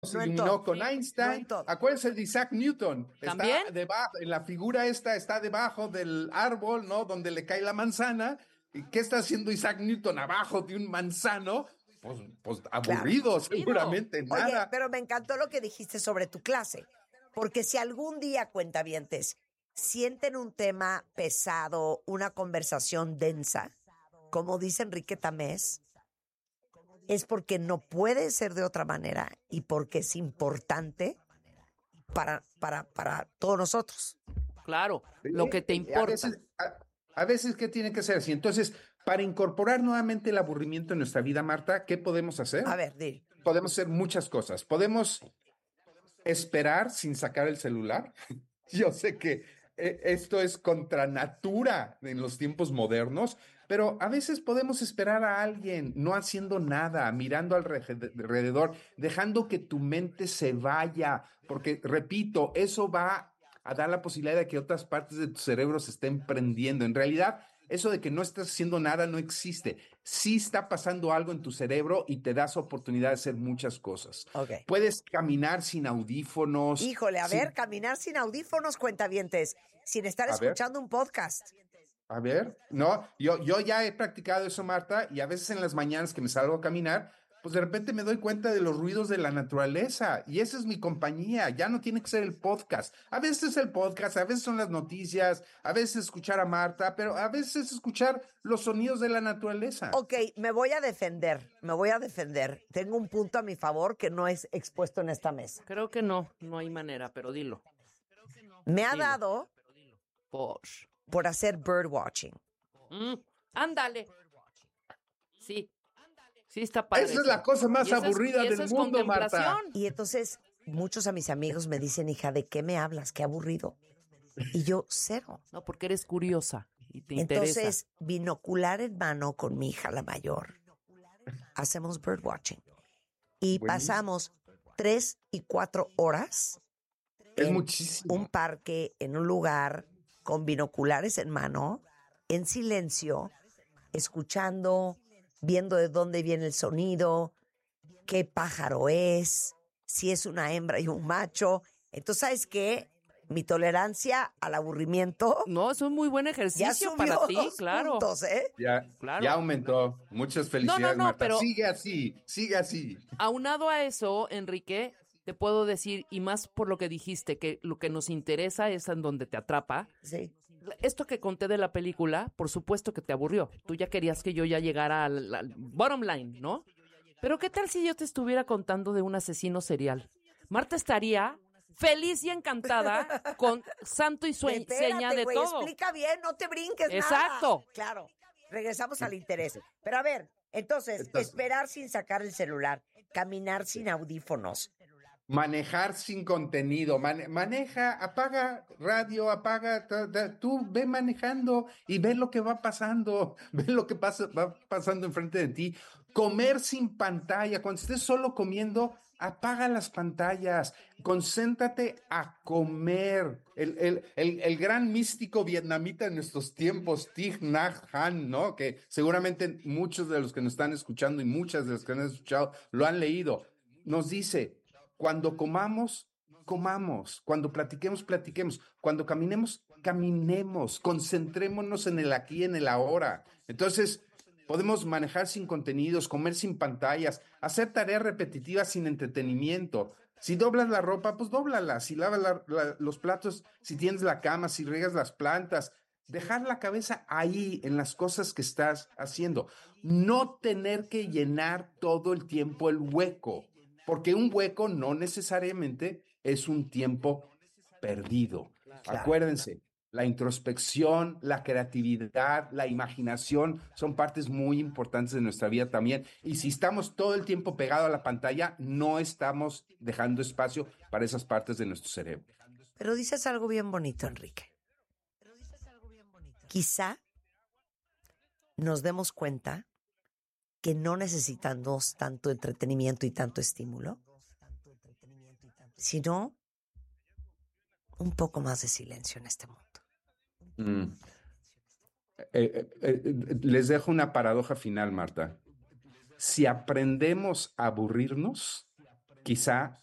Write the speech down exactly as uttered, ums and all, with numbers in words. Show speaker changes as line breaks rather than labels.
se
No en
iluminó
todo.
con
No
Einstein.
en todo.
Acuérdense de Isaac Newton.
¿También?
Está debajo, en la figura esta está debajo del árbol, ¿no? Donde le cae la manzana. ¿Y qué está haciendo Isaac Newton abajo de un manzano? Pues, pues aburrido, seguramente,
Oye,
nada.
pero me encantó lo que dijiste sobre tu clase. Porque si algún día, cuentavientes, sienten un tema pesado, una conversación densa, como dice Enrique Tamés, es porque no puede ser de otra manera y porque es importante para, para, para todos nosotros.
Claro, lo que te
Eh, A
importa.
veces, a, a veces, ¿qué tiene que ser así? Entonces, para incorporar nuevamente el aburrimiento en nuestra vida, Marta, ¿qué podemos hacer?
A ver, di.
Podemos hacer muchas cosas. Podemos esperar sin sacar el celular. Yo sé que eh, esto es contra natura en los tiempos modernos, pero a veces podemos esperar a alguien no haciendo nada, mirando alrededor, dejando que tu mente se vaya, porque, repito, eso va a dar la posibilidad de que otras partes de tu cerebro se estén prendiendo. En realidad, eso de que no estás haciendo nada no existe. Sí está pasando algo en tu cerebro y te das oportunidad de hacer muchas cosas.
Ok.
Puedes caminar sin audífonos.
Híjole, a
sin-
ver, caminar sin audífonos, cuentavientes, sin estar
A ver.
escuchando un podcast.
A ver, no, yo, yo ya he practicado eso, Marta, y a veces en las mañanas que me salgo a caminar, pues de repente me doy cuenta de los ruidos de la naturaleza, y esa es mi compañía, ya no tiene que ser el podcast. A veces es el podcast, a veces son las noticias, a veces escuchar a Marta, pero a veces es escuchar los sonidos de la naturaleza.
Ok, me voy a defender, me voy a defender. Tengo un punto a mi favor que no es expuesto en esta mesa.
Creo que no, no hay manera, pero dilo.
Me ha
Dilo.
dado
Posh.
por hacer birdwatching.
Mm, ándale. Sí. Sí está padre.
Esa es la cosa más
Y eso es-
aburrida
y eso
del
es
mundo, Marta.
contemplación.
Y entonces muchos a mis amigos me dicen, hija, ¿de qué me hablas? Qué aburrido. Y yo, cero.
No, porque eres curiosa y te interesa.
Entonces, binocular en mano con mi hija, la mayor, hacemos birdwatching. Y
Buenísimo.
pasamos tres y cuatro horas
Es
en
muchísimo.
un parque, en un lugar, con binoculares en mano, en silencio, escuchando, viendo de dónde viene el sonido, qué pájaro es, si es una hembra y un macho. Entonces, ¿sabes qué? Mi tolerancia al aburrimiento
No, es un muy buen
ya
ejercicio
subió
para ti,
dos
claro.
puntos, ¿eh?
Ya,
Claro.
ya aumentó. Muchas felicidades,
no,
Marta.
pero-
Sigue así, sigue así.
Aunado a eso, Enrique, te puedo decir, y más por lo que dijiste, que lo que nos interesa es en donde te atrapa.
Sí.
Esto que conté de la película, por supuesto que te aburrió. Tú ya querías que yo ya llegara al, al bottom line, ¿no? Pero ¿qué tal si yo te estuviera contando de un asesino serial? Marta estaría feliz y encantada con santo y sue-
Espérate,
seña de
güey,
todo.
explica bien, no te brinques nada.
Exacto.
Claro, regresamos al interés. Pero a ver, entonces,
Entonces-
esperar sin sacar el celular, caminar sin audífonos.
Manejar sin contenido, mane- maneja, apaga radio, apaga, ta- ta- tú ve manejando y ve lo que va pasando, ve lo que pasa, va pasando enfrente de ti. Comer sin pantalla, cuando estés solo comiendo, apaga las pantallas, concéntrate a comer. El, el, el, el gran místico vietnamita de nuestros tiempos, Thich Nhat Hanh, ¿no? Que seguramente muchos de los que nos están escuchando y muchas de los que han escuchado lo han leído, nos dice: cuando comamos, comamos. Cuando platiquemos, platiquemos. Cuando caminemos, caminemos. Concentrémonos en el aquí, en el ahora. Entonces, podemos manejar sin contenidos, comer sin pantallas, hacer tareas repetitivas sin entretenimiento. Si doblas la ropa, pues dóblala. Si lavas la- la- los platos, si tienes la cama, si riegas las plantas. Dejar la cabeza ahí en las cosas que estás haciendo. No tener que llenar todo el tiempo el hueco. Porque un hueco no necesariamente es un tiempo perdido.
Claro.
Acuérdense, la introspección, la creatividad, la imaginación son partes muy importantes de nuestra vida también. Y si estamos todo el tiempo pegado a la pantalla, no estamos dejando espacio para esas partes de nuestro cerebro.
Pero dices algo bien bonito, Enrique. Quizá nos demos cuenta que no necesitamos tanto entretenimiento y tanto estímulo, sino un poco más de silencio en este mundo.
Mm. Eh, eh, eh, les dejo una paradoja final, Marta. Si aprendemos a aburrirnos, quizá